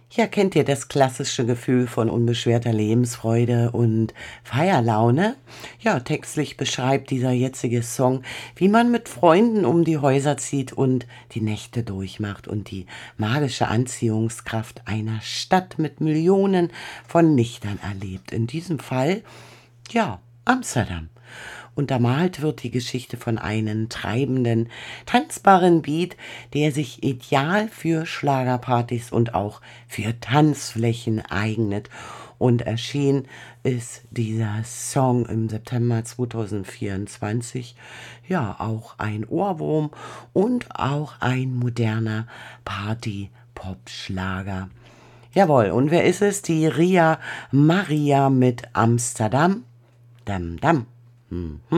Ja, kennt ihr das klassische Gefühl von unbeschwerter Lebensfreude und Feierlaune? Ja, textlich beschreibt dieser jetzige Song, wie man mit Freunden um die Häuser zieht und die Nächte durchmacht und die magische Anziehungskraft einer Stadt mit Millionen von Lichtern erlebt. In diesem Fall, ja, Amsterdam. Untermalt wird die Geschichte von einem treibenden, tanzbaren Beat, der sich ideal für Schlagerpartys und auch für Tanzflächen eignet. Und erschienen ist dieser Song im September 2024. Ja, auch ein Ohrwurm und auch ein moderner Party-Pop-Schlager. Jawohl, und wer ist es? Die Ria Maria mit Amsterdam. Dam, dam. Mhm.